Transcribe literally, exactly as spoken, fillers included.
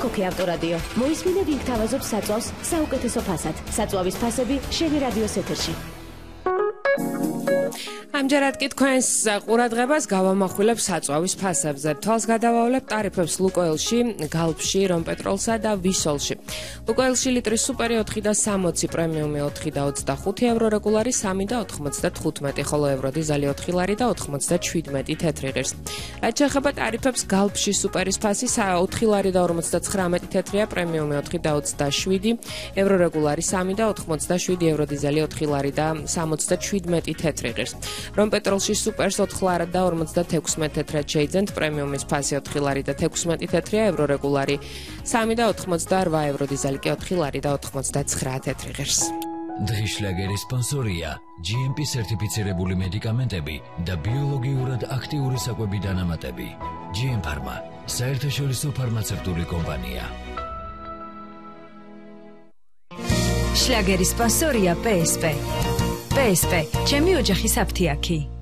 ხოქი ავტორადიო. მოისმინე ვინ გთავაზობს საწვავს საუკეთესო ფასად. საწვავის ფასები შენი რადიოს ეთერში. ამჯერად კი თქვენს ყურადღებას გავამახვილებ საწვავის ფასებზე. თვალს გადავავლებ ტარიფებს ლუკოილში, გალფში, რომპეტროლსა და ვისოლში. ლუკოილში ლიტრის სუპერი ოთხი და სამოცი, პრემიუმი ოთხი და ოცდახუთი ევრო, რეგულარი სამი და ოთხმოცდათხუთმეტი, ხოლო ევრო დიზელი ოთხი ლარი და ოთხმოცდაჩვიდმეტი თეთრი ღირს. რაც შეეხება ტარიფებს, გალფში სუპერის ფასი ოთხი ლარი და ორმოცდაცხრამეტი თეთრია, პრემიუმი ოთხი და ოცდაშვიდი, ევრო რეგულარი სამი და ოთხმოცდაშვიდი, ევრო დიზელი ოთხი ლარი და სამოცდაჩვიდმეტი თეთრი ღირს. რომპეტროლში სუპერს ოთხ ლარი და ორმოცდათექვსმეტი თეთრად შეიძენთ, პრემიუმის ფასი ოთხი ლარი და თექვსმეტი თეთრია, ევრო რეგულარი სამი და ოთხმოცდაორ, ევრო დიზელი კი ოთხი ლარი და ოთხმოცდაცხრა თეთრი ღირს. დღის შლაგერის სპონსორია ჯი ემ პი სერტიფიცირებული მედიკამენტები და ბიოლოგიურად აქტიური საკვები დანამატები. ჯი ემ ფარმა, საერთაშორისო ფარმაცევტული კომპანია. შლაგერის სპონსორია პე ეს პე. პე ეს პე, ჩემი ოჯახის აფთიაქი.